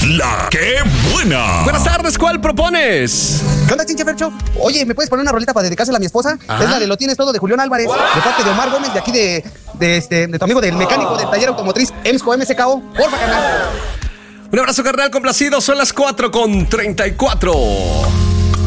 La que buena. Buenas tardes, ¿cuál propones? ¿Qué onda, Chinche Fercho? Oye, ¿me puedes poner una rolita para dedicársela a mi esposa? Ajá. Es la de Lo Tienes Todo de Julián Álvarez, de parte de Omar Gómez, de aquí de tu amigo del mecánico del taller automotriz EMSCO MSKO. Porfa, carnal. Un abrazo, carnal, complacido. Son las 4:34.